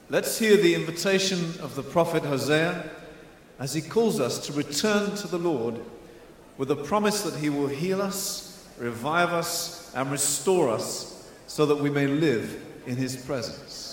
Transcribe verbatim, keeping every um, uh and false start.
Let's hear the invitation of the prophet Hosea as he calls us to return to the Lord with a promise that he will heal us, revive us, and restore us so that we may live in his presence.